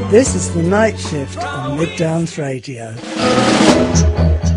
This is The Night Shift on Mid Downs Radio.